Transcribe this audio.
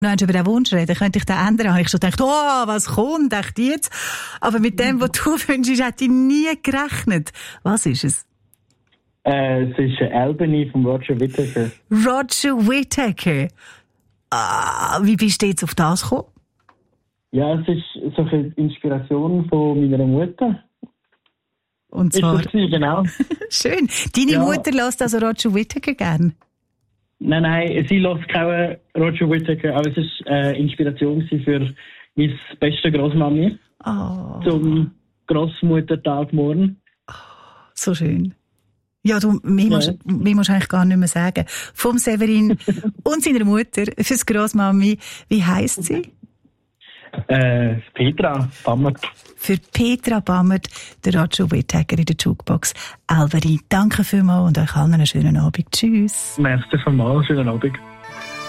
Noch über den Wunsch reden, könnte ich den ändern? Habe ich schon gedacht, oh, was kommt, echt jetzt? Aber mit dem, was du wünschst, hätte ich nie gerechnet. Was ist es? Es ist Albany von Roger Whittaker. Roger Whittaker. Ah, wie bist du jetzt auf das gekommen? Ja, es ist so eine Inspiration von meiner Mutter. Und zwar? Ist das gewesen, genau. Schön. Deine Mutter lässt also Roger Whittaker gern? Nein, sie lässt keinen Roger Whittaker, aber es war Inspiration für meine beste Grossmami zum Grossmuttertag morgen. Oh, so schön. Ja, mir musst du eigentlich gar nicht mehr sagen. Vom Severin und seiner Mutter fürs Grossmami. Wie heisst sie? Petra Bammert. Für Petra Bammert, der Roger Whittaker in der Jukebox. Albany, danke vielmals und euch allen einen schönen Abend. Tschüss. Merci vielmals, schönen Abend.